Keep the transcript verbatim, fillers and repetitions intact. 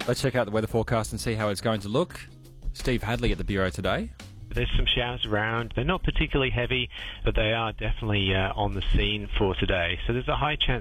Let's check out the weather forecast and see how it's going to look. Steve Hadley at the Bureau today. There's some showers around. They're not particularly heavy, but they are definitely uh, on the scene for today. So there's a high chance